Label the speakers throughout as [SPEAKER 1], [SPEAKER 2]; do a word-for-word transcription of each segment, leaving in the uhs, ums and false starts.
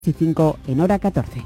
[SPEAKER 1] cinco en hora catorce.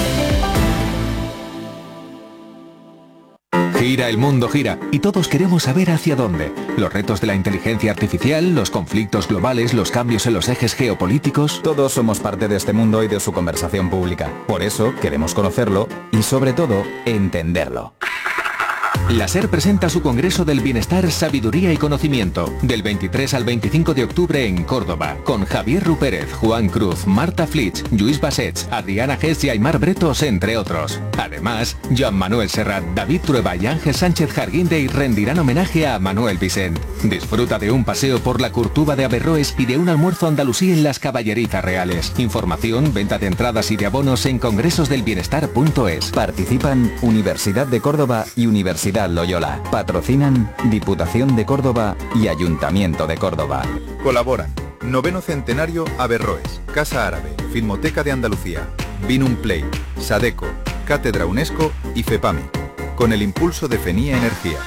[SPEAKER 2] Gira el mundo, gira, y todos queremos saber hacia dónde. Los retos de la inteligencia artificial, los conflictos globales, los cambios en los ejes geopolíticos...
[SPEAKER 3] Todos somos parte de este mundo y de su conversación pública. Por eso queremos conocerlo y, sobre todo, entenderlo.
[SPEAKER 2] La SER presenta su Congreso del Bienestar, Sabiduría y Conocimiento, del veintitrés al veinticinco de octubre en Córdoba, con Javier Rupérez, Juan Cruz, Marta Flitsch, Lluís Bassets, Adriana Gess y Aymar Bretos, entre otros. Además, Joan Manuel Serrat, David Trueba y Ángel Sánchez Jarguindey rendirán homenaje a Manuel Vicent. Disfruta de un paseo por la Curtuba de Averroes y de un almuerzo andalusí en las Caballerizas Reales. Información, venta de entradas y de abonos en congresos del bienestar punto es.
[SPEAKER 3] Participan Universidad de Córdoba y Universidad Loyola. Patrocinan Diputación de Córdoba y Ayuntamiento de Córdoba.
[SPEAKER 4] Colaboran Noveno Centenario Averroes, Casa Árabe, Filmoteca de Andalucía, Vinum Play, Sadeco, Cátedra UNESCO y FEPAMI, con el impulso de FENIA Energía.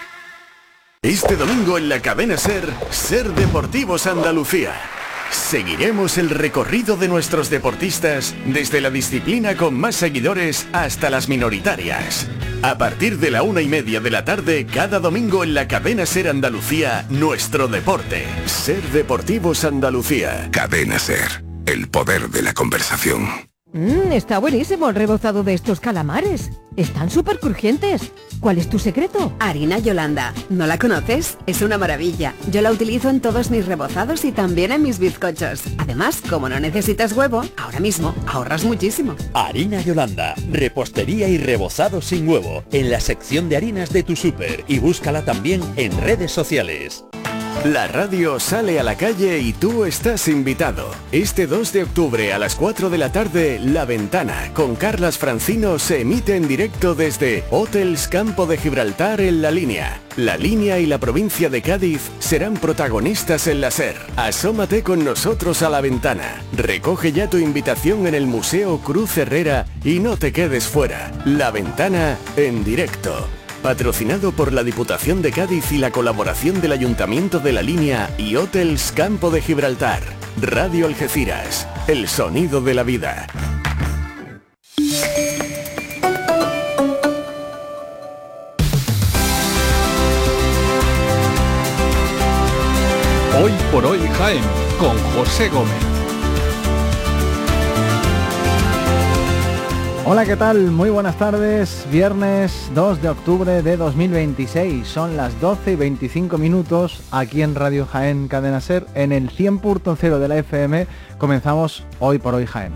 [SPEAKER 5] Este domingo en la cadena SER, SER Deportivos Andalucía. Seguiremos el recorrido de nuestros deportistas desde la disciplina con más seguidores hasta las minoritarias. A partir de la una y media de la tarde, cada domingo en la cadena SER Andalucía, nuestro deporte. SER Deportivos Andalucía.
[SPEAKER 6] Cadena SER, el poder de la conversación.
[SPEAKER 7] Mmm, está buenísimo el rebozado de estos calamares. Están súper crujientes. ¿Cuál es tu secreto?
[SPEAKER 8] Harina Yolanda. ¿No la conoces? Es una maravilla. Yo la utilizo en todos mis rebozados y también en mis bizcochos. Además, como no necesitas huevo, ahora mismo ahorras muchísimo.
[SPEAKER 9] Harina Yolanda. Repostería y rebozado sin huevo. En la sección de harinas de tu súper. Y búscala también en redes sociales.
[SPEAKER 5] La radio sale a la calle y tú estás invitado. Este dos de octubre a las cuatro de la tarde, La Ventana, con Carlas Francino, se emite en directo desde Hotels Campo de Gibraltar en La Línea. La Línea y la provincia de Cádiz serán protagonistas en la SER. Asómate con nosotros a La Ventana. Recoge ya tu invitación en el Museo Cruz Herrera y no te quedes fuera. La Ventana en directo. Patrocinado por la Diputación de Cádiz y la colaboración del Ayuntamiento de La Línea y Hotels Campo de Gibraltar. Radio Algeciras, el sonido de la vida.
[SPEAKER 10] Hoy por hoy Jaén, con José Gómez.
[SPEAKER 11] Hola, ¿qué tal? Muy buenas tardes. Viernes dos de octubre de dos mil veintiséis. Son las doce y veinticinco minutos aquí en Radio Jaén Cadena SER. En el cien punto cero de la F M comenzamos Hoy por hoy Jaén.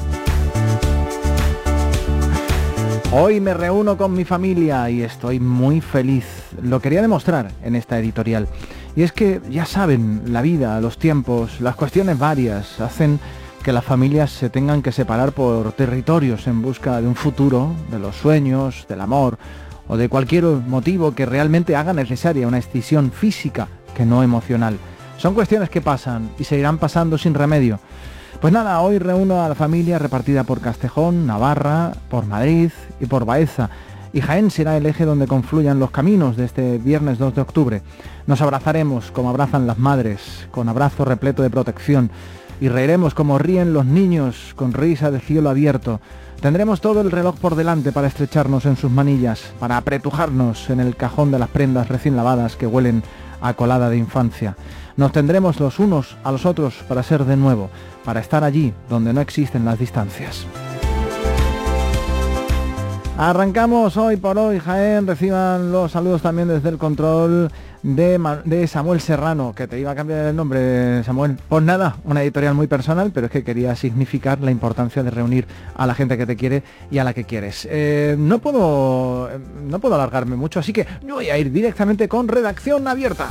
[SPEAKER 11] Hoy me reúno con mi familia y estoy muy feliz. Lo quería demostrar en esta editorial. Y es que, ya saben, la vida, los tiempos, las cuestiones varias hacen que las familias se tengan que separar por territorios en busca de un futuro, de los sueños, del amor o de cualquier motivo que realmente haga necesaria una escisión física que no emocional. Son cuestiones que pasan y seguirán pasando sin remedio. Pues nada, hoy reúno a la familia repartida por Castejón, Navarra, por Madrid y por Baeza. Y Jaén será el eje donde confluyan los caminos de este viernes dos de octubre. Nos abrazaremos como abrazan las madres, con abrazo repleto de protección. Y reiremos como ríen los niños, con risa de cielo abierto. Tendremos todo el reloj por delante para estrecharnos en sus manillas, para apretujarnos en el cajón de las prendas recién lavadas que huelen a colada de infancia. Nos tendremos los unos a los otros para ser de nuevo, para estar allí donde no existen las distancias. Arrancamos Hoy por hoy Jaén. Reciban los saludos también desde el control de, de Samuel Serrano, que te iba a cambiar el nombre, Samuel. Pues nada, una editorial muy personal, pero es que quería significar la importancia de reunir a la gente que te quiere y a la que quieres. Eh, no puedo no puedo alargarme mucho, así que yo voy a ir directamente con Redacción Abierta.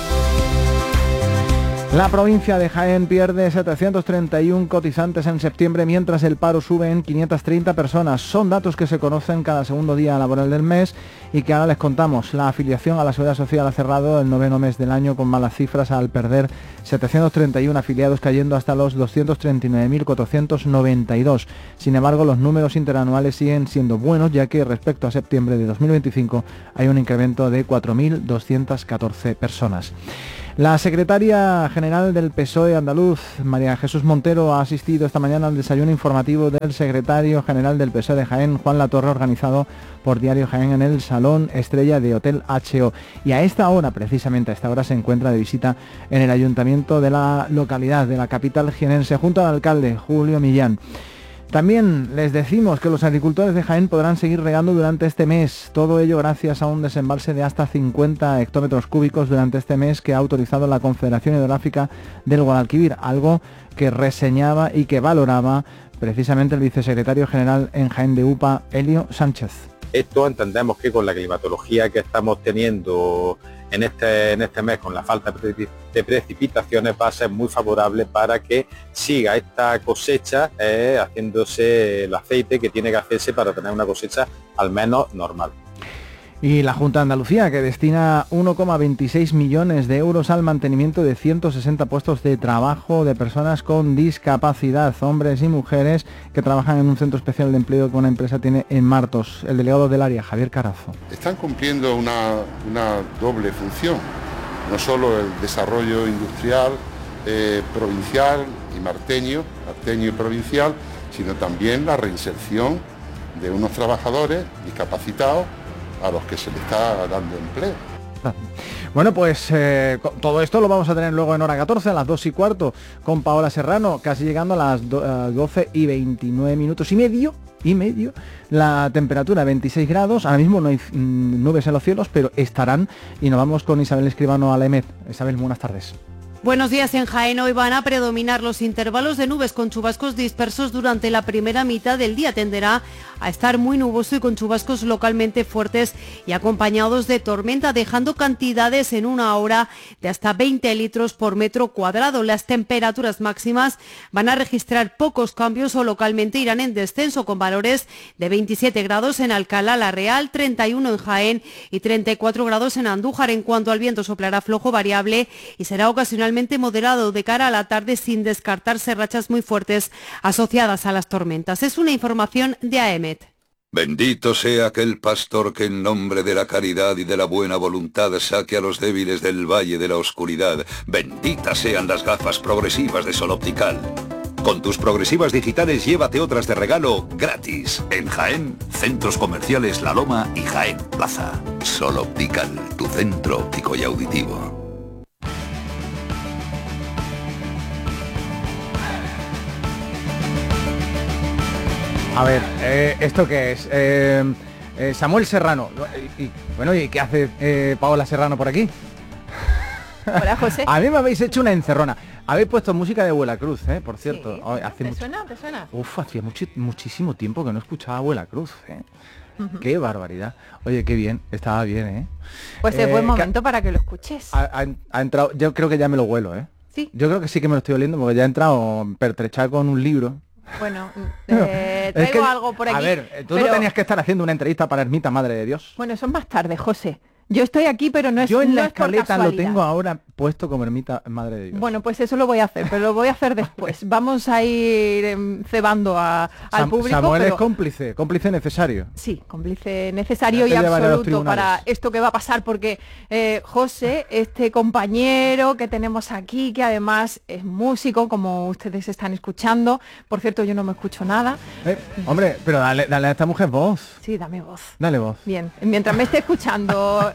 [SPEAKER 11] La provincia de Jaén pierde setecientos treinta y uno cotizantes en septiembre, mientras el paro sube en quinientas treinta personas. Son datos que se conocen cada segundo día laboral del mes y que ahora les contamos. La afiliación a la Seguridad Social ha cerrado el noveno mes del año con malas cifras al perder setecientos treinta y uno afiliados, cayendo hasta los doscientos treinta y nueve mil cuatrocientos noventa y dos. Sin embargo, los números interanuales siguen siendo buenos, ya que respecto a septiembre de dos mil veinticinco hay un incremento de cuatro mil doscientas catorce personas. La secretaria general del P S O E andaluz, María Jesús Montero, ha asistido esta mañana al desayuno informativo del secretario general del P S O E de Jaén, Juan Latorre, organizado por Diario Jaén en el Salón Estrella de Hotel H O. Y a esta hora, precisamente a esta hora, se encuentra de visita en el ayuntamiento de la localidad, de la capital jienense, junto al alcalde Julio Millán. También les decimos que los agricultores de Jaén podrán seguir regando durante este mes, todo ello gracias a un desembalse de hasta cincuenta hectómetros cúbicos durante este mes que ha autorizado la Confederación Hidrográfica del Guadalquivir, algo que reseñaba y que valoraba precisamente el vicesecretario general en Jaén de U P A, Elio Sánchez.
[SPEAKER 12] Esto entendemos que con la climatología que estamos teniendo en este, en este mes, con la falta de precipitaciones, va a ser muy favorable para que siga esta cosecha eh, haciéndose el aceite que tiene que hacerse para tener una cosecha al menos normal.
[SPEAKER 11] Y la Junta de Andalucía, que destina uno coma veintiséis millones de euros al mantenimiento de ciento sesenta puestos de trabajo de personas con discapacidad, hombres y mujeres que trabajan en un centro especial de empleo que una empresa tiene en Martos. El delegado del área, Javier Carazo.
[SPEAKER 13] Están cumpliendo una, una doble función, no solo el desarrollo industrial eh, provincial y marteño, marteño y provincial, sino también la reinserción de unos trabajadores discapacitados a los que se le está dando empleo.
[SPEAKER 11] Bueno, pues eh, todo esto lo vamos a tener luego en hora catorce, a las dos y cuarto, con Paola Serrano, casi llegando a las doce y veintinueve minutos y medio, y medio, la temperatura veintiséis grados, ahora mismo no hay mm, nubes en los cielos, pero estarán, y nos vamos con Isabel Escribano a la E M E T. Isabel, buenas tardes.
[SPEAKER 14] Buenos días. En Jaén hoy van a predominar los intervalos de nubes con chubascos dispersos durante la primera mitad del día. Tenderá a estar muy nuboso y con chubascos localmente fuertes y acompañados de tormenta, dejando cantidades en una hora de hasta veinte litros por metro cuadrado. Las temperaturas máximas van a registrar pocos cambios o localmente irán en descenso, con valores de veintisiete grados en Alcalá la Real, treinta y uno en Jaén y treinta y cuatro grados en Andújar. En cuanto al viento, soplará flojo variable y será ocasionalmente moderado de cara a la tarde, sin descartarse rachas muy fuertes asociadas a las tormentas. Es una información de A E M E T.
[SPEAKER 6] Bendito sea aquel pastor que en nombre de la caridad y de la buena voluntad saque a los débiles del valle de la oscuridad. Benditas sean las gafas progresivas de Sol Optical. Con tus progresivas digitales llévate otras de regalo gratis. En Jaén, centros comerciales La Loma y Jaén Plaza. Sol Optical, tu centro óptico y auditivo.
[SPEAKER 11] A ver, eh, ¿esto qué es? Eh, eh, Samuel Serrano. Y, y, bueno, ¿y qué hace eh, Paola Serrano por aquí?
[SPEAKER 7] Hola, José.
[SPEAKER 11] A mí me habéis hecho una encerrona. Habéis puesto música de Abuela Cruz, ¿eh? Por cierto.
[SPEAKER 7] Sí.
[SPEAKER 11] Hoy, hace
[SPEAKER 7] ¿Te
[SPEAKER 11] mucho...
[SPEAKER 7] suena? ¿Te suena?
[SPEAKER 11] Uf, hacía mucho, muchísimo tiempo que no escuchaba a Abuela Cruz, ¿eh? Uh-huh. Qué barbaridad. Oye, qué bien, estaba bien, ¿eh?
[SPEAKER 7] Pues es eh, buen momento para que lo escuches.
[SPEAKER 11] Ha, ha, ha entrado, yo creo que ya me lo huelo, ¿eh?
[SPEAKER 7] Sí.
[SPEAKER 11] Yo creo que sí que me lo estoy oliendo porque ya he entrado pertrechado con un libro.
[SPEAKER 7] Bueno, eh, traigo es que, algo por aquí.
[SPEAKER 11] A ver, tú
[SPEAKER 7] pero...
[SPEAKER 11] no tenías que estar haciendo una entrevista para Ermita Madre de Dios.
[SPEAKER 7] Bueno, eso es más tarde, José. Yo estoy aquí, pero no es
[SPEAKER 11] Yo en
[SPEAKER 7] no
[SPEAKER 11] la
[SPEAKER 7] es por
[SPEAKER 11] escaleta lo
[SPEAKER 7] casualidad.
[SPEAKER 11] tengo ahora puesto como Ermita Madre de Dios.
[SPEAKER 7] Bueno, pues eso lo voy a hacer, pero lo voy a hacer después. Vamos a ir eh, cebando a, al
[SPEAKER 11] Sam,
[SPEAKER 7] público.
[SPEAKER 11] Samuel
[SPEAKER 7] pero...
[SPEAKER 11] es cómplice, cómplice necesario.
[SPEAKER 7] Sí, cómplice necesario y absoluto para esto que va a pasar, porque eh, José, este compañero que tenemos aquí, que además es músico, como ustedes están escuchando, por cierto, yo no me escucho nada.
[SPEAKER 11] Eh, hombre, pero dale, dale a esta mujer voz.
[SPEAKER 7] Sí, dame voz.
[SPEAKER 11] Dale voz.
[SPEAKER 7] Bien, mientras me esté escuchando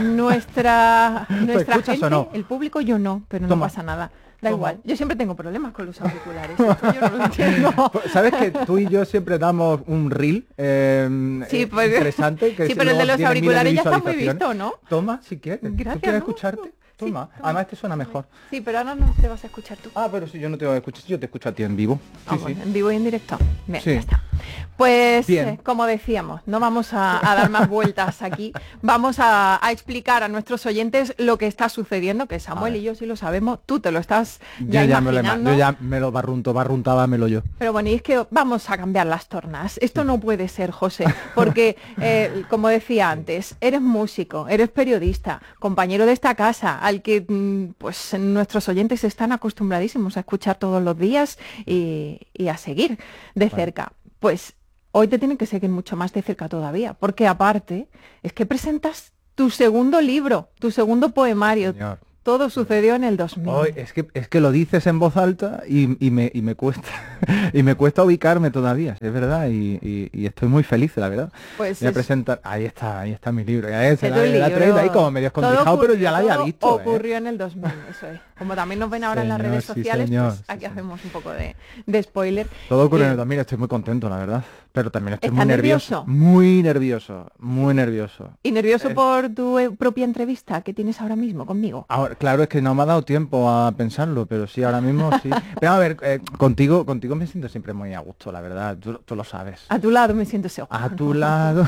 [SPEAKER 7] nuestra, nuestra gente,
[SPEAKER 11] o no?
[SPEAKER 7] el público, yo no, pero
[SPEAKER 11] Toma.
[SPEAKER 7] no pasa nada. Da
[SPEAKER 11] Toma.
[SPEAKER 7] igual, yo siempre tengo problemas con los auriculares. Esto yo no lo entiendo.
[SPEAKER 11] ¿Sabes que tú y yo siempre damos un reel eh,
[SPEAKER 7] sí, pues,
[SPEAKER 11] interesante? Que
[SPEAKER 7] sí, pero el de los auriculares ya está muy visto, ¿no?
[SPEAKER 11] Toma, si quieres.
[SPEAKER 7] Gracias.
[SPEAKER 11] ¿Tú quieres
[SPEAKER 7] ¿no?
[SPEAKER 11] escucharte? Toma.
[SPEAKER 7] Sí, toma.
[SPEAKER 11] Además te suena mejor.
[SPEAKER 7] Sí, pero ahora no te vas a escuchar tú.
[SPEAKER 11] Ah, pero si yo no te voy a escuchar, yo te escucho a ti en vivo. Sí,
[SPEAKER 7] ah, bueno,
[SPEAKER 11] sí.
[SPEAKER 7] En vivo y en directo. Bien,
[SPEAKER 11] sí.
[SPEAKER 7] ya está. Pues,
[SPEAKER 11] eh,
[SPEAKER 7] como decíamos, no vamos a, a dar más vueltas aquí. Vamos a, a explicar a nuestros oyentes lo que está sucediendo, que Samuel y yo sí lo sabemos. Tú te lo estás ya
[SPEAKER 11] yo ya
[SPEAKER 7] imaginando.
[SPEAKER 11] Me lo, yo ya me lo barrunto, barruntábamelo yo.
[SPEAKER 7] Pero bueno, y es que vamos a cambiar las tornas. Esto no puede ser, José, porque, eh, como decía antes, eres músico, eres periodista, compañero de esta casa, al que pues nuestros oyentes están acostumbradísimos a escuchar todos los días y, y a seguir de bueno. cerca. Pues hoy te tienen que seguir mucho más de cerca todavía, porque aparte es que presentas tu segundo libro, tu segundo poemario,
[SPEAKER 11] Señor.
[SPEAKER 7] Todo sucedió en el dos mil.
[SPEAKER 11] Oh, es que es que lo dices en voz alta y, y me y me cuesta y me cuesta ubicarme todavía, es verdad, y, y, y estoy muy feliz, la verdad.
[SPEAKER 7] Pues
[SPEAKER 11] voy a
[SPEAKER 7] es...
[SPEAKER 11] presentar, ahí está, ahí está mi libro, ya es,
[SPEAKER 7] Es
[SPEAKER 11] la,
[SPEAKER 7] tu
[SPEAKER 11] la
[SPEAKER 7] libro.
[SPEAKER 11] traído ahí como medio escondrijado, pero ya la había visto.
[SPEAKER 7] Ocurrió
[SPEAKER 11] ¿eh?
[SPEAKER 7] en el dos mil, eso es. Como también nos ven ahora
[SPEAKER 11] Señor,
[SPEAKER 7] en las redes
[SPEAKER 11] sí,
[SPEAKER 7] sociales,
[SPEAKER 11] señor,
[SPEAKER 7] pues
[SPEAKER 11] sí,
[SPEAKER 7] aquí
[SPEAKER 11] señor.
[SPEAKER 7] hacemos un poco de, de spoiler.
[SPEAKER 11] Todo ocurre
[SPEAKER 7] Eh,
[SPEAKER 11] en el dos mil, estoy muy contento, la verdad, pero también estoy
[SPEAKER 7] ¿Estás
[SPEAKER 11] muy nervioso,
[SPEAKER 7] nervioso?
[SPEAKER 11] muy nervioso, muy nervioso.
[SPEAKER 7] ¿Y nervioso
[SPEAKER 11] Eh.
[SPEAKER 7] por tu eh, propia entrevista que tienes ahora mismo conmigo?
[SPEAKER 11] Ahora, claro, es que no me ha dado tiempo a pensarlo, pero sí, ahora mismo sí. Pero a ver, eh, contigo contigo me siento siempre muy a gusto, la verdad, tú, tú lo sabes.
[SPEAKER 7] A tu lado me siento seguro.
[SPEAKER 11] A tu lado.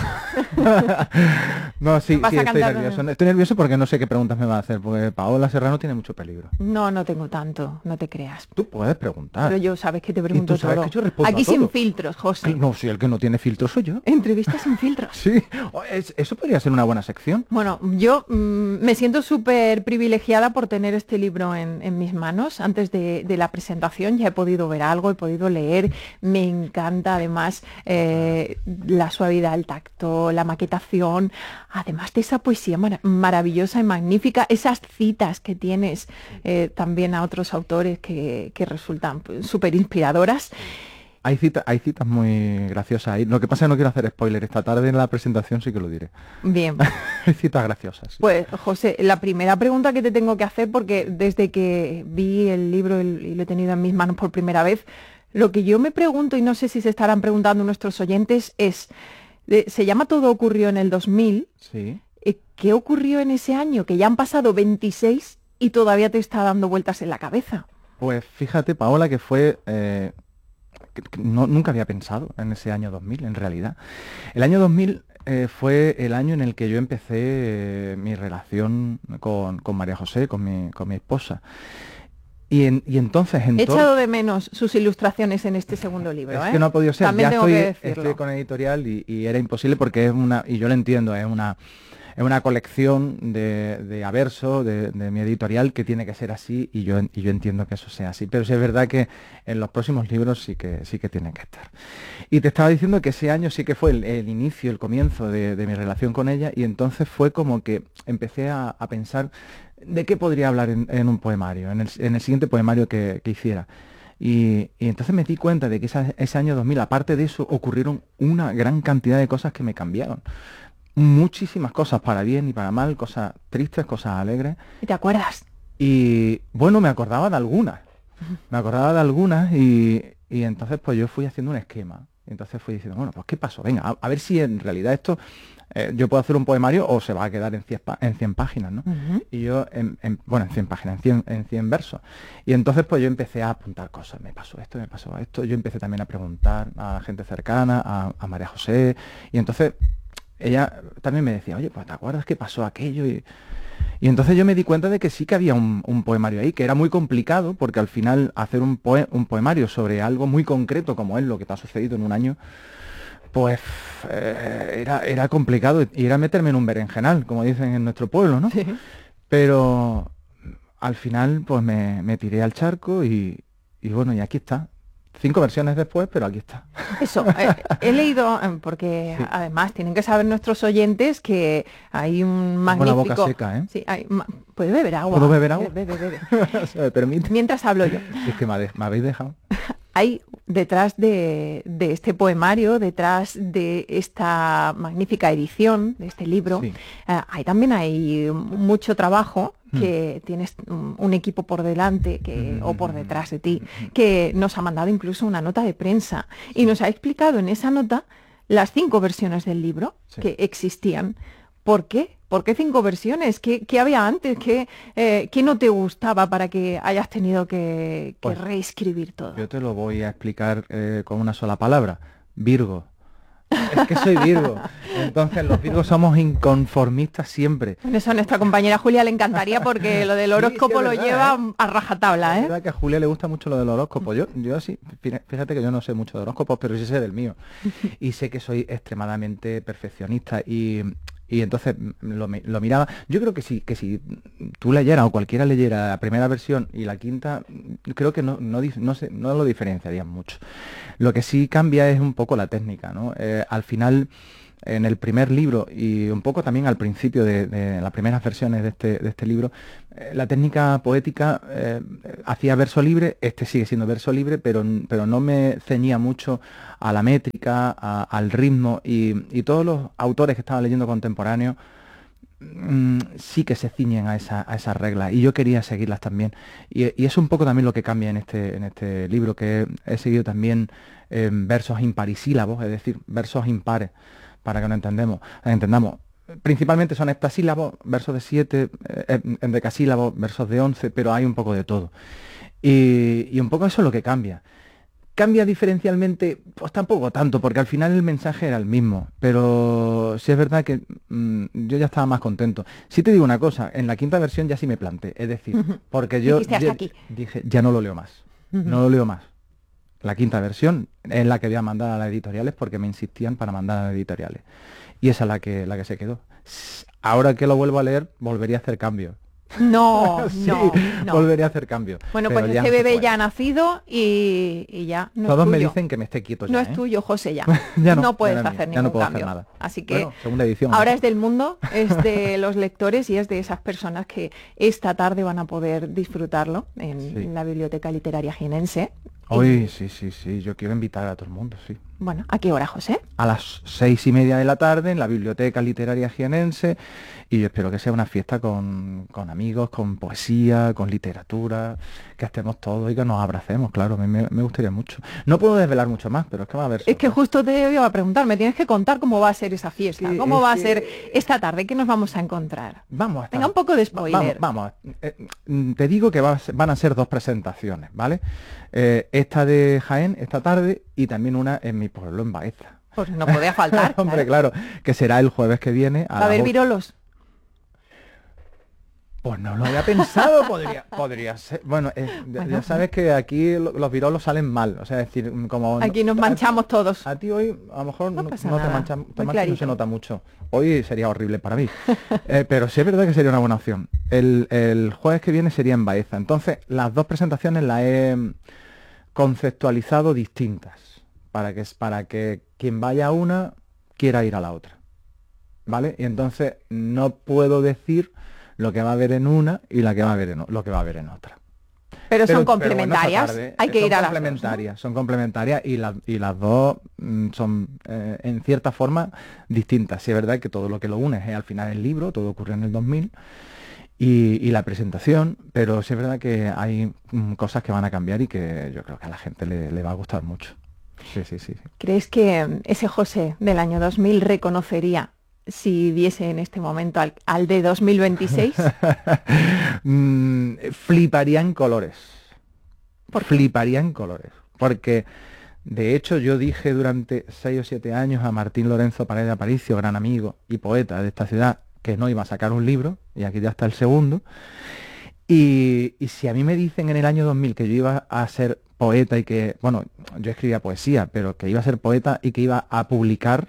[SPEAKER 11] No, sí,
[SPEAKER 7] Vas
[SPEAKER 11] sí,
[SPEAKER 7] a
[SPEAKER 11] estoy
[SPEAKER 7] cantar
[SPEAKER 11] nervioso.
[SPEAKER 7] también.
[SPEAKER 11] Estoy nervioso porque no sé qué preguntas me va a hacer, porque Paola Serrano tiene mucho peligro.
[SPEAKER 7] No, no tengo tanto, no te creas.
[SPEAKER 11] Tú puedes preguntar.
[SPEAKER 7] Pero yo sabes que te
[SPEAKER 11] Y
[SPEAKER 7] pregunto
[SPEAKER 11] tú sabes
[SPEAKER 7] todo.
[SPEAKER 11] que yo respondo a
[SPEAKER 7] Aquí sin
[SPEAKER 11] todo.
[SPEAKER 7] filtros, José.
[SPEAKER 11] No, si el que no tiene filtro soy yo.
[SPEAKER 7] Entrevistas sin filtros.
[SPEAKER 11] Sí, oh, es- eso podría ser una buena sección.
[SPEAKER 7] Bueno, yo mm, me siento súper privilegiada por tener este libro en, en mis manos. Antes de, de la presentación ya he podido ver algo, he podido leer. Me encanta además eh, la suavidad, el tacto, la maquetación. Además de esa poesía mara- maravillosa y magnífica, esas citas que tienes eh, también a otros autores que, que resultan pues, súper inspiradoras.
[SPEAKER 11] Hay citas, hay citas muy graciosas ahí. Lo que pasa es que no quiero hacer spoiler. Esta tarde en la presentación sí que lo diré.
[SPEAKER 7] Bien.
[SPEAKER 11] Hay citas graciosas. sí.
[SPEAKER 7] Pues, José, la primera pregunta que te tengo que hacer, porque desde que vi el libro el- y lo he tenido en mis manos por primera vez, lo que yo me pregunto, y no sé si se estarán preguntando nuestros oyentes, es, eh, se llama Todo ocurrió en el dos mil,
[SPEAKER 11] Sí.
[SPEAKER 7] eh, ¿qué ocurrió en ese año? Que ya han pasado veintiséis y todavía te está dando vueltas en la cabeza.
[SPEAKER 11] Pues fíjate, Paola, que fue... eh, que- que no, nunca había pensado en ese año dos mil, en realidad. El año dos mil eh, fue el año en el que yo empecé eh, mi relación con, con María José, con mi, con mi esposa. Y, en- y entonces en
[SPEAKER 7] He
[SPEAKER 11] tor-
[SPEAKER 7] echado de menos sus ilustraciones en este segundo libro.
[SPEAKER 11] Es
[SPEAKER 7] ¿eh?
[SPEAKER 11] que no ha podido ser.
[SPEAKER 7] También
[SPEAKER 11] Ya
[SPEAKER 7] tengo
[SPEAKER 11] estoy,
[SPEAKER 7] que decirlo.
[SPEAKER 11] estoy con editorial y, y era imposible porque es una, y yo lo entiendo, es una es una colección de, de averso de, de mi editorial que tiene que ser así y yo en- y yo entiendo que eso sea así. Pero sí es verdad que en los próximos libros sí que sí que tienen que estar. Y te estaba diciendo que ese año sí que fue el, el inicio, el comienzo de, de mi relación con ella, y entonces fue como que empecé a, a pensar de qué podría hablar en, en un poemario, en el, en el siguiente poemario que, que hiciera. Y, y entonces me di cuenta de que esa- ese año dos mil, aparte de eso, ocurrieron una gran cantidad de cosas que me cambiaron. Muchísimas cosas, para bien y para mal, cosas tristes, cosas alegres.
[SPEAKER 7] ¿Y te acuerdas?
[SPEAKER 11] Y bueno, me acordaba de algunas. Me acordaba de algunas y, y entonces pues yo fui haciendo un esquema. Y entonces fui diciendo, bueno, pues ¿qué pasó? Venga, a, a ver si en realidad esto eh, yo puedo hacer un poemario o se va a quedar en cien, pa- en cien páginas, ¿no?
[SPEAKER 7] Ujú.
[SPEAKER 11] Y yo, en, en- bueno, en cien páginas, en cien, en cien versos. Y entonces pues yo empecé a apuntar cosas. Me pasó esto, me pasó esto. Yo empecé también a preguntar a gente cercana, a, a María José. Y entonces ella también me decía, oye, pues ¿te acuerdas que pasó aquello? Y, y entonces yo me di cuenta de que sí que había un, un poemario ahí, que era muy complicado, porque al final hacer un, poe- un poemario sobre algo muy concreto como es lo que te ha sucedido en un año, pues eh, era, era complicado y era meterme en un berenjenal, como dicen en nuestro pueblo, ¿no? Pero al final pues me, me tiré al charco y, y bueno, y aquí está. Cinco versiones después, pero aquí está.
[SPEAKER 7] Eso, eh, he leído, eh, porque
[SPEAKER 11] Sí.
[SPEAKER 7] además tienen que saber nuestros oyentes que hay un
[SPEAKER 11] Tengo
[SPEAKER 7] magnífico...
[SPEAKER 11] la boca seca, ¿eh?
[SPEAKER 7] Sí, hay ma- ¿puede beber agua?
[SPEAKER 11] ¿Puedo beber agua?
[SPEAKER 7] Bebe, bebe, bebe.
[SPEAKER 11] ¿Se me permite?
[SPEAKER 7] Mientras hablo yo.
[SPEAKER 11] Es que me, ha de- me habéis dejado.
[SPEAKER 7] Hay detrás de, de este poemario, detrás de esta magnífica edición, de este libro,
[SPEAKER 11] Sí.
[SPEAKER 7] eh, hay también hay mucho trabajo, que tienes un, un equipo por delante que, o por detrás de ti, que nos ha mandado incluso una nota de prensa y nos ha explicado en esa nota las cinco versiones del libro
[SPEAKER 11] Sí.
[SPEAKER 7] que existían. ¿Por qué? ¿Por qué cinco versiones? ¿Qué, qué había antes? ¿Qué, eh, qué no te gustaba para que hayas tenido que, que
[SPEAKER 11] Pues,
[SPEAKER 7] reescribir todo?
[SPEAKER 11] Yo te lo voy a explicar eh, con una sola palabra. Virgo. Es que soy Virgo. Entonces los Virgos somos inconformistas siempre.
[SPEAKER 7] Bueno, eso a nuestra compañera Julia le encantaría porque lo del horóscopo
[SPEAKER 11] es
[SPEAKER 7] lo
[SPEAKER 11] verdad,
[SPEAKER 7] lleva
[SPEAKER 11] ¿eh?
[SPEAKER 7] a rajatabla,
[SPEAKER 11] Es
[SPEAKER 7] ¿eh?
[SPEAKER 11] verdad que a Julia le gusta mucho lo del horóscopo. Yo, yo sí, fí- fíjate que yo no sé mucho de horóscopos, pero sí sé del mío. Y sé que soy extremadamente perfeccionista y, y entonces mm, lo, mi- lo miraba. Yo creo que si, que si tú leyeras o cualquiera leyera la primera versión y la quinta, mm, creo que no, no, dif- no, sé, no lo diferenciarían mucho. Lo que sí cambia es un poco la técnica, ¿no? Eh, al final en el primer libro y un poco también al principio de, de las primeras versiones de este, de este libro, eh, la técnica poética eh, hacía verso libre, este sigue siendo verso libre, pero, pero no me ceñía mucho a la métrica, a, al ritmo, y, y todos los autores que estaba leyendo contemporáneos mmm, sí que se ciñen a, esa, a esas reglas, y yo quería seguirlas también. Y, y es un poco también lo que cambia en este, en este libro, que he, he seguido también eh, versos imparisílabos, es decir, versos impares, para que nos entendemos, entendamos. Principalmente son heptasílabos, versos de siete, eh, endecasílabos, versos de once, pero hay un poco de todo. Y, y un poco eso es lo que cambia. ¿Cambia diferencialmente? Pues tampoco tanto, porque al final el mensaje era el mismo, pero sí es verdad que mmm, yo ya estaba más contento. Sí te digo una cosa, en la quinta versión ya sí me planté, es decir, uh-huh. porque yo
[SPEAKER 7] hasta
[SPEAKER 11] ya,
[SPEAKER 7] aquí.
[SPEAKER 11] dije, ya no lo leo más, uh-huh. no lo leo más. La quinta versión es la que voy a mandar a las editoriales porque me insistían para mandar a las editoriales. Y esa es la que, la que se quedó. Ahora que lo vuelvo a leer, volvería a hacer cambios.
[SPEAKER 7] No,
[SPEAKER 11] sí,
[SPEAKER 7] no, no.
[SPEAKER 11] volvería a hacer cambios.
[SPEAKER 7] Bueno, pues este
[SPEAKER 11] no
[SPEAKER 7] bebé ya ha nacido y, y ya no
[SPEAKER 11] Todos
[SPEAKER 7] es tuyo.
[SPEAKER 11] me dicen que me esté quieto ya,
[SPEAKER 7] No
[SPEAKER 11] ¿eh?
[SPEAKER 7] es tuyo, José, ya.
[SPEAKER 11] ya no,
[SPEAKER 7] no puedes
[SPEAKER 11] ya no
[SPEAKER 7] hacer
[SPEAKER 11] ya
[SPEAKER 7] ningún
[SPEAKER 11] no puedo
[SPEAKER 7] cambio.
[SPEAKER 11] Hacer nada.
[SPEAKER 7] Así que
[SPEAKER 11] bueno, segunda edición,
[SPEAKER 7] ahora
[SPEAKER 11] ¿no?
[SPEAKER 7] es del mundo, es de los lectores y es de esas personas que esta tarde van a poder disfrutarlo en,
[SPEAKER 11] sí.
[SPEAKER 7] en la Biblioteca Literaria Jienense.
[SPEAKER 11] Hoy
[SPEAKER 7] y...
[SPEAKER 11] sí, sí, sí, yo quiero invitar a todo el mundo, sí.
[SPEAKER 7] Bueno, ¿a qué hora, José?
[SPEAKER 11] A las seis y media de la tarde en la Biblioteca Literaria Jienense, y yo espero que sea una fiesta con, con amigos, con poesía, con literatura, que estemos todos y que nos abracemos, claro, a mí me, me gustaría mucho. No puedo desvelar mucho más, pero es que va a haber...
[SPEAKER 7] Es que justo te iba a preguntar, me tienes que contar cómo va a ser esa fiesta,
[SPEAKER 11] sí,
[SPEAKER 7] cómo va
[SPEAKER 11] que...
[SPEAKER 7] a ser esta tarde, ¿qué nos vamos a encontrar?
[SPEAKER 11] Vamos a estar...
[SPEAKER 7] Venga, un poco de spoiler.
[SPEAKER 11] Vamos, vamos. Eh, te digo que va a ser, van a ser dos presentaciones, ¿vale? Eh, esta de Jaén, esta tarde, y también una en mi pueblo, en Baeza.
[SPEAKER 7] Pues no podía faltar.
[SPEAKER 11] Hombre, claro. claro, que será el jueves que viene.
[SPEAKER 7] A ¿Va a haber virolos?
[SPEAKER 11] Pues no lo había pensado, podría, podría ser. Bueno, eh, bueno, ya sabes que aquí lo, los virolos salen mal, o sea, es decir, como...
[SPEAKER 7] Aquí nos manchamos
[SPEAKER 11] a,
[SPEAKER 7] todos.
[SPEAKER 11] A ti hoy a lo mejor no, no, no te manchas, te manchas, no se nota mucho. Hoy sería horrible para mí. eh, pero sí es verdad que sería una buena opción. El, el jueves que viene sería en Baeza. Entonces, las dos presentaciones las he conceptualizado distintas, para que, para que quien vaya a una quiera ir a la otra. ¿Vale? Y entonces no puedo decir lo que va a haber en una y la que va a haber en, lo que va a haber en otra.
[SPEAKER 7] Pero, pero son complementarias,
[SPEAKER 11] pero bueno,
[SPEAKER 7] hay que
[SPEAKER 11] son
[SPEAKER 7] ir a las
[SPEAKER 11] complementarias,
[SPEAKER 7] dos, ¿no?
[SPEAKER 11] Son complementarias y, la, y las dos mm, son eh, en cierta forma distintas. Sí es verdad que todo lo que lo une es al final el libro, todo ocurre en el dos mil y, y la presentación, pero sí es verdad que hay mm, cosas que van a cambiar y que yo creo que a la gente le, le va a gustar mucho. Sí, sí, sí, sí.
[SPEAKER 7] ¿Crees que ese José del año dos mil reconocería si viese en este momento al, al de dos mil veintiséis?
[SPEAKER 11] mm, fliparía en colores. ¿Por qué? Fliparía en colores. Porque, de hecho, yo dije durante seis o siete años a Martín Lorenzo Paredes Aparicio, gran amigo y poeta de esta ciudad, que no iba a sacar un libro, y aquí ya está el segundo. Y, y si a mí me dicen en el año dos mil que yo iba a ser poeta y que, bueno, yo escribía poesía, pero que iba a ser poeta y que iba a publicar,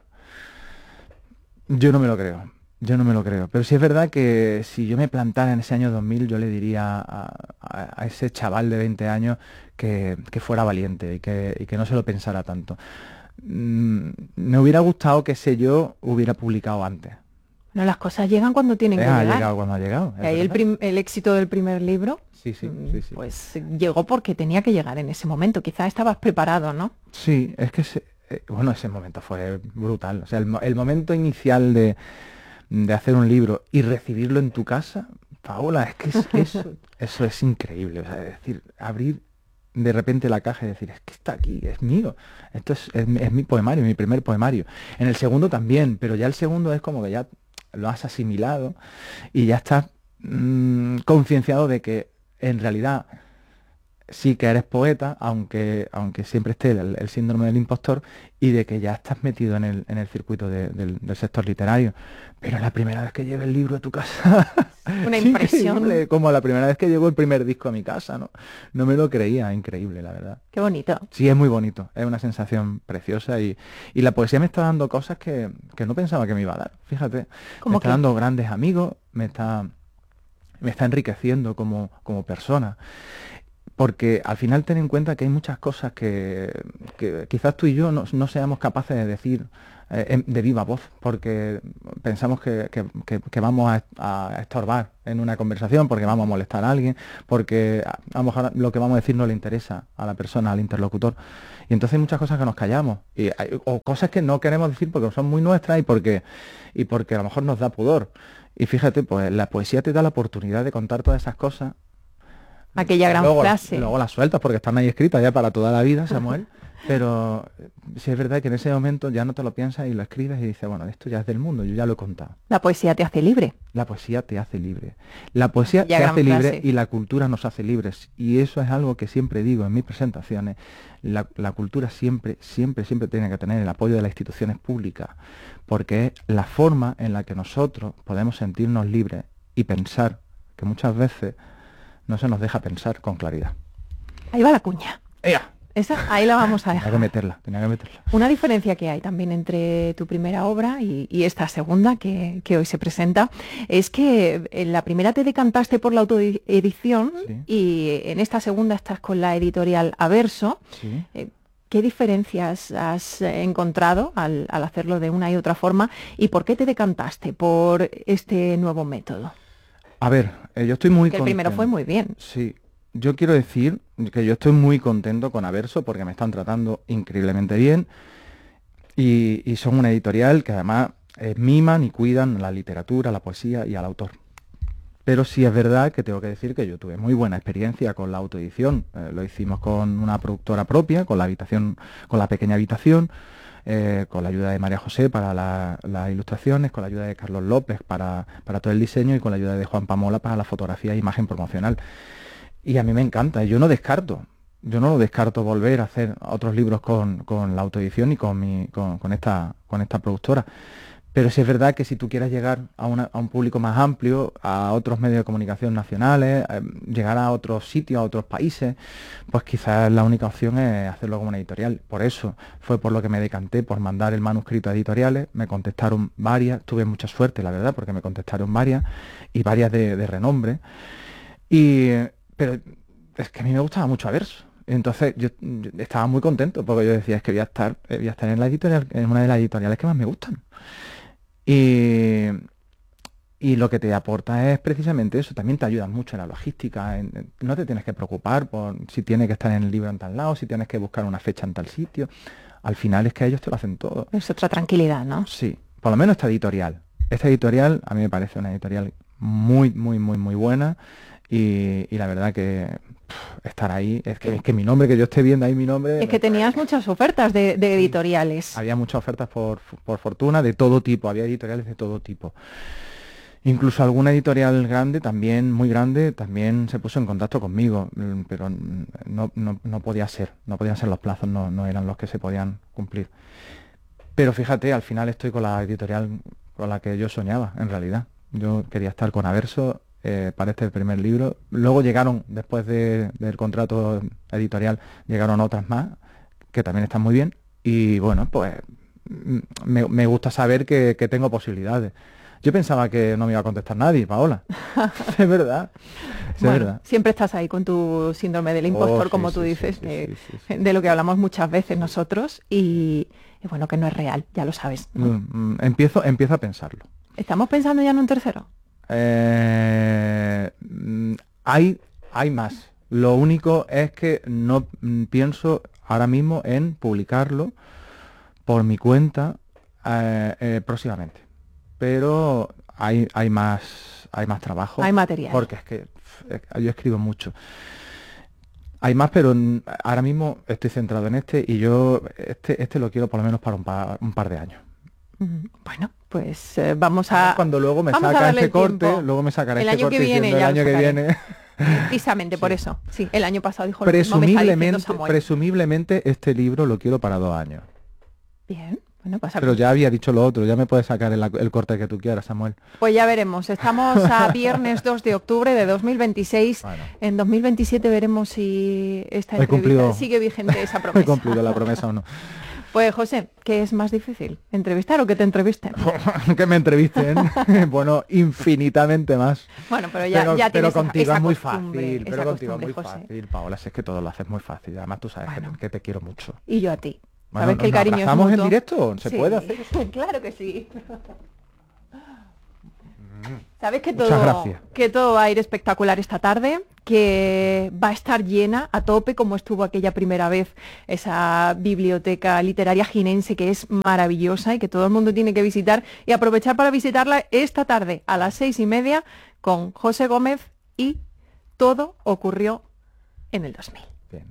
[SPEAKER 11] yo no me lo creo, yo no me lo creo. Pero sí es verdad que si yo me plantara en ese año dos mil, yo le diría a, a, a ese chaval de veinte años que, que fuera valiente y que, y que no se lo pensara tanto. Mm, me hubiera gustado que ese yo hubiera publicado antes.
[SPEAKER 7] No, las cosas llegan cuando tienen
[SPEAKER 11] eh,
[SPEAKER 7] que
[SPEAKER 11] ha
[SPEAKER 7] llegar.
[SPEAKER 11] Ha llegado cuando ha llegado.
[SPEAKER 7] Y ahí el, prim, el éxito del primer libro,
[SPEAKER 11] sí, sí, sí, sí.
[SPEAKER 7] pues llegó porque tenía que llegar en ese momento. Quizás estabas preparado, ¿no?
[SPEAKER 11] Sí, es que... Se, bueno, ese momento fue brutal. O sea, el, el momento inicial de, de hacer un libro y recibirlo en tu casa, Paola, es que es, eso, eso es increíble. O sea, es decir, abrir de repente la caja y decir, es que está aquí, es mío. Esto es, es, es mi poemario, mi primer poemario. En el segundo también, pero ya el segundo es como que ya lo has asimilado y ya estás mmm, concienciado de que en realidad sí que eres poeta, aunque aunque siempre esté el, el síndrome del impostor, y de que ya estás metido en el, en el circuito de, del, del sector literario. Pero la primera vez que lleve el libro a tu casa...
[SPEAKER 7] Una impresión.
[SPEAKER 11] Increíble, como la primera vez que llegó el primer disco a mi casa, ¿no? No me lo creía, increíble, la verdad.
[SPEAKER 7] Qué bonito.
[SPEAKER 11] Sí, es muy bonito, es una sensación preciosa y, y la poesía me está dando cosas que, que no pensaba que me iba a dar, fíjate. Me está
[SPEAKER 7] que?
[SPEAKER 11] dando grandes amigos, me está, me está enriqueciendo como, como persona. porque al final ten en cuenta que hay muchas cosas que, que quizás tú y yo no, no seamos capaces de decir eh, de viva voz, porque pensamos que, que, que, que vamos a, a estorbar en una conversación, porque vamos a molestar a alguien, porque a, a lo mejor lo que vamos a decir no le interesa a la persona, al interlocutor. Y entonces hay muchas cosas que nos callamos, y hay, o cosas que no queremos decir porque son muy nuestras y porque, y porque a lo mejor nos da pudor. Y fíjate, pues la poesía te da la oportunidad de contar todas esas cosas.
[SPEAKER 7] Aquella gran
[SPEAKER 11] luego,
[SPEAKER 7] frase.
[SPEAKER 11] Luego las sueltas porque están ahí escritas ya para toda la vida, Samuel. Pero sí es verdad que en ese momento ya no te lo piensas y lo escribes y dices, bueno, esto ya es del mundo, yo ya lo he contado.
[SPEAKER 7] La poesía te hace libre.
[SPEAKER 11] La poesía te hace libre. La poesía
[SPEAKER 7] Ya
[SPEAKER 11] te
[SPEAKER 7] gran
[SPEAKER 11] hace libre
[SPEAKER 7] frase.
[SPEAKER 11] y la cultura nos hace libres. Y eso es algo que siempre digo en mis presentaciones. La, la cultura siempre, siempre, siempre tiene que tener el apoyo de las instituciones públicas, porque es la forma en la que nosotros podemos sentirnos libres y pensar, que muchas veces no se nos deja pensar con claridad.
[SPEAKER 7] Ahí va la cuña.
[SPEAKER 11] ¡Ea!
[SPEAKER 7] Esa, ahí la vamos a
[SPEAKER 11] Tenía
[SPEAKER 7] dejar.
[SPEAKER 11] que meterla, tenía que meterla.
[SPEAKER 7] Una diferencia que hay también entre tu primera obra y, y esta segunda que, que hoy se presenta es que en la primera te decantaste por la autoedición
[SPEAKER 11] Sí.
[SPEAKER 7] y en esta segunda estás con la editorial Averso.
[SPEAKER 11] Sí.
[SPEAKER 7] Eh, ¿Qué diferencias has eh, encontrado al, al hacerlo de una y otra forma y por qué te decantaste por este nuevo método?
[SPEAKER 11] A ver, eh, yo estoy muy
[SPEAKER 7] Que el
[SPEAKER 11] contento.
[SPEAKER 7] primero fue muy bien.
[SPEAKER 11] Sí, yo quiero decir que yo estoy muy contento con Averso porque me están tratando increíblemente bien y, y son una editorial que además eh, miman y cuidan la literatura, la poesía y al autor. Pero sí es verdad que tengo que decir que yo tuve muy buena experiencia con la autoedición. Eh, lo hicimos con una productora propia, con la habitación, con la pequeña habitación, eh, con la ayuda de María José para la- las ilustraciones, con la ayuda de Carlos López para, para todo el diseño y con la ayuda de Juan Pamola para la fotografía e imagen promocional. Y a mí me encanta, yo no descarto, yo no lo descarto volver a hacer otros libros con, con la autoedición y con, mi, con, con esta, con esta productora. Pero sí es verdad que si tú quieres llegar a, una- a un público más amplio, a otros medios de comunicación nacionales, eh, llegar a otros sitios, a otros países, pues quizás la única opción es hacerlo como una editorial. Por eso fue por lo que me decanté, por mandar el manuscrito a editoriales. Me contestaron varias, tuve mucha suerte, la verdad, porque me contestaron varias, y varias de, de renombre. Y, pero es que a mí me gustaba mucho Averso. Entonces yo, yo estaba muy contento porque yo decía, es que voy a estar, eh, voy a estar en la editorial, en una de las editoriales que más me gustan. Y, y lo que te aporta es precisamente eso, también te ayuda mucho en la logística, en- en- no te tienes que preocupar por si tienes que estar en el libro en tal lado, si tienes que buscar una fecha en tal sitio. Al final es que ellos te lo hacen todo.
[SPEAKER 7] Es otra tranquilidad, ¿no?
[SPEAKER 11] Sí, por lo menos esta editorial. Esta editorial a mí me parece una editorial muy, muy, muy, muy buena y, y la verdad que pff, estar ahí, es que, es que mi nombre, que yo esté viendo ahí mi nombre...
[SPEAKER 7] Es que tenías muchas ofertas de, de editoriales.
[SPEAKER 11] Había muchas ofertas por, por fortuna de todo tipo, había editoriales de todo tipo. Incluso alguna editorial grande, también muy grande, también se puso en contacto conmigo, mm, pero mm, no, no, no podía ser, no podían ser los plazos, no, no eran los que se podían cumplir. Pero fíjate, al final estoy con la editorial con la que yo soñaba, en realidad. Yo quería estar con Averso eh, para este primer libro. Luego llegaron, después de- del contrato editorial, llegaron otras más, que también están muy bien. Y bueno, pues mm, me, me gusta saber que, que tengo posibilidades. Yo pensaba que no me iba a contestar nadie, Paola. Es verdad, es
[SPEAKER 7] Bueno,
[SPEAKER 11] verdad.
[SPEAKER 7] siempre estás ahí con tu síndrome del impostor,
[SPEAKER 11] Oh, sí,
[SPEAKER 7] como
[SPEAKER 11] sí,
[SPEAKER 7] tú
[SPEAKER 11] sí,
[SPEAKER 7] dices,
[SPEAKER 11] sí,
[SPEAKER 7] de,
[SPEAKER 11] sí, sí,
[SPEAKER 7] de lo que hablamos muchas veces nosotros y, y bueno, que no es real, ya lo sabes, ¿no?
[SPEAKER 11] Mm, mm, Empiezo, empiezo a pensarlo.
[SPEAKER 7] ¿Estamos pensando ya en un tercero?
[SPEAKER 11] Eh, mm, hay, hay más. Lo único es que no mm, pienso ahora mismo en publicarlo por mi cuenta eh, eh, próximamente. Pero hay, hay más, hay más trabajo.
[SPEAKER 7] Hay material.
[SPEAKER 11] Porque es que pf, eh, yo escribo mucho. Hay más, pero mm, ahora mismo estoy centrado en este y yo este, este lo quiero por lo menos para un par, un par de años.
[SPEAKER 7] Mm, Bueno, pues eh, vamos a...
[SPEAKER 11] Cuando luego me
[SPEAKER 7] vamos a
[SPEAKER 11] saca
[SPEAKER 7] darle
[SPEAKER 11] este
[SPEAKER 7] el
[SPEAKER 11] corte,
[SPEAKER 7] tiempo.
[SPEAKER 11] luego me sacará
[SPEAKER 7] El
[SPEAKER 11] este
[SPEAKER 7] año que
[SPEAKER 11] corte
[SPEAKER 7] viene
[SPEAKER 11] diciendo
[SPEAKER 7] ya
[SPEAKER 11] el
[SPEAKER 7] lo
[SPEAKER 11] año que
[SPEAKER 7] sacaré.
[SPEAKER 11] viene.
[SPEAKER 7] Precisamente por eso. Sí, el año pasado dijo lo mismo, me está diciendo
[SPEAKER 11] Presumiblemente,
[SPEAKER 7] Samuel.
[SPEAKER 11] presumiblemente este libro lo quiero para dos años.
[SPEAKER 7] Bien, bueno, pasa.
[SPEAKER 11] Pero ya había dicho lo otro, ya me puedes sacar el, el corte que tú quieras, Samuel.
[SPEAKER 7] Pues ya veremos. Estamos a viernes dos de octubre de dos mil veintiséis.
[SPEAKER 11] Bueno.
[SPEAKER 7] En dos mil veintisiete veremos si esta
[SPEAKER 11] He
[SPEAKER 7] entrevista
[SPEAKER 11] cumplido-
[SPEAKER 7] sigue vigente esa
[SPEAKER 11] He
[SPEAKER 7] promesa.
[SPEAKER 11] cumplido la promesa o no.
[SPEAKER 7] Pues José, ¿qué es más difícil? ¿Entrevistar o que te entrevisten?
[SPEAKER 11] Que me entrevisten. Bueno, infinitamente más.
[SPEAKER 7] Bueno, pero ya,
[SPEAKER 11] pero,
[SPEAKER 7] ya
[SPEAKER 11] pero
[SPEAKER 7] tienes
[SPEAKER 11] contigo
[SPEAKER 7] esa
[SPEAKER 11] es muy
[SPEAKER 7] costumbre,
[SPEAKER 11] fácil. Pero
[SPEAKER 7] esa
[SPEAKER 11] contigo es muy
[SPEAKER 7] costumbre, José.
[SPEAKER 11] fácil, Paola. Si es que todo lo haces muy fácil. Además tú sabes
[SPEAKER 7] Bueno.
[SPEAKER 11] que, que te quiero mucho.
[SPEAKER 7] Y yo a ti.
[SPEAKER 11] Bueno,
[SPEAKER 7] ¿Sabes que el cariño es
[SPEAKER 11] ¿abrazamos
[SPEAKER 7] mutuo?
[SPEAKER 11] en directo? ¿Se
[SPEAKER 7] Sí.
[SPEAKER 11] puede hacer?
[SPEAKER 7] Claro que sí. Sabes que
[SPEAKER 11] Muchas
[SPEAKER 7] todo,
[SPEAKER 11] gracias.
[SPEAKER 7] que todo va a ir espectacular esta tarde, que va a estar llena a tope como estuvo aquella primera vez esa biblioteca literaria jinense que es maravillosa y que todo el mundo tiene que visitar y aprovechar para visitarla esta tarde a las seis y media con José Gómez y Todo ocurrió en el dos mil.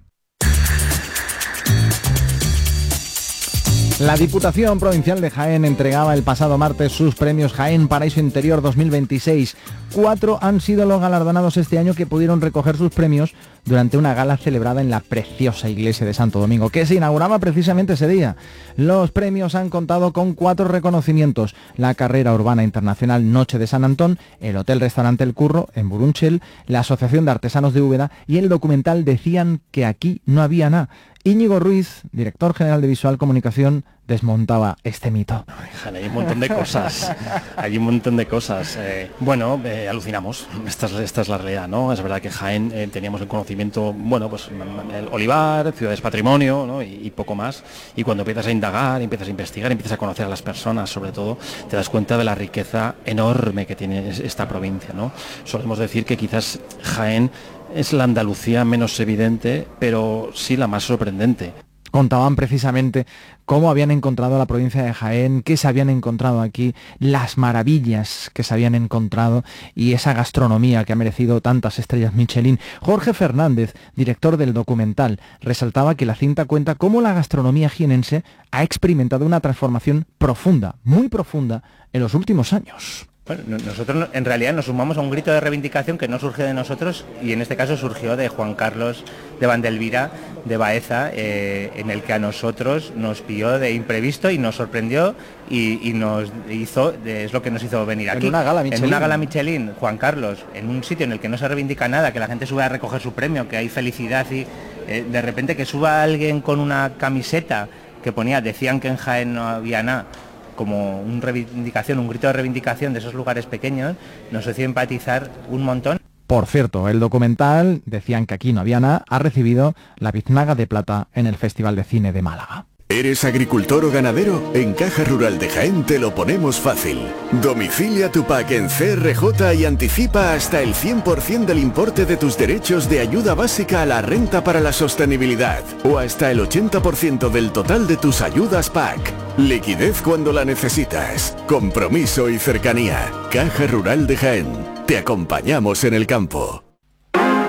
[SPEAKER 11] La Diputación Provincial de Jaén entregaba el pasado martes sus premios Jaén Paraíso Interior dos mil veintiséis. Cuatro han sido los galardonados este año que pudieron recoger sus premios durante una gala celebrada en la preciosa iglesia de Santo Domingo, que se inauguraba precisamente ese día. Los premios han contado con cuatro reconocimientos: la Carrera Urbana Internacional Noche de San Antón, el Hotel Restaurante El Curro en Burunchel, la Asociación de Artesanos de Úbeda y el documental Decían que aquí no había nada. Íñigo Ruiz, director general de Visual Comunicación, desmontaba este mito.
[SPEAKER 15] Hay un montón de cosas, hay un montón de cosas. Eh, bueno, eh, alucinamos, esta es, esta es la realidad, ¿no? Es verdad que Jaén eh, teníamos el conocimiento, bueno, pues el olivar, ciudades patrimonio, ¿no? y, y poco más. Y cuando empiezas a indagar, empiezas a investigar, empiezas a conocer a las personas, sobre todo, te das cuenta de la riqueza enorme que tiene esta provincia, ¿no? Solemos decir que quizás Jaén es la Andalucía menos evidente, pero sí la más sorprendente.
[SPEAKER 11] Contaban precisamente cómo habían encontrado la provincia de Jaén, qué se habían encontrado aquí, las maravillas que se habían encontrado y esa gastronomía que ha merecido tantas estrellas Michelin. Jorge Fernández, director del documental, resaltaba que la cinta cuenta cómo la gastronomía jienense ha experimentado una transformación profunda, muy profunda, en los últimos años.
[SPEAKER 16] Bueno, nosotros en realidad nos sumamos a un grito de reivindicación que no surgió de nosotros y en este caso surgió de Juan Carlos de Vandelvira de Baeza, eh, en el que a nosotros nos pilló de imprevisto y nos sorprendió y, y nos hizo, es lo que nos hizo venir aquí.
[SPEAKER 11] En una gala Michelin.
[SPEAKER 16] En una gala Michelin, Juan Carlos, en un sitio en el que no se reivindica nada, que la gente sube a recoger su premio, que hay felicidad y eh, de repente que suba alguien con una camiseta que ponía, decían que en Jaén no había nada, como una reivindicación, un grito de reivindicación de esos lugares pequeños, nos hizo empatizar un montón.
[SPEAKER 11] Por cierto, el documental Decían que aquí no había nada ha recibido la Biznaga de Plata en el Festival de Cine de Málaga.
[SPEAKER 5] ¿Eres agricultor o ganadero? En Caja Rural de Jaén te lo ponemos fácil. Domicilia tu pack en C R J y anticipa hasta el cien por ciento del importe de tus derechos de ayuda básica a la renta para la sostenibilidad o hasta el ochenta por ciento del total de tus ayudas P A C. Liquidez cuando la necesitas. Compromiso y cercanía. Caja Rural de Jaén. Te acompañamos en el campo.